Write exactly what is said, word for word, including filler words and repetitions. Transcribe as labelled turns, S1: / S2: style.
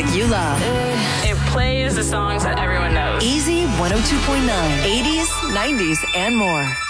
S1: you love.
S2: It plays the songs that everyone knows.
S1: Easy one oh two point nine, eighties, nineties, and more.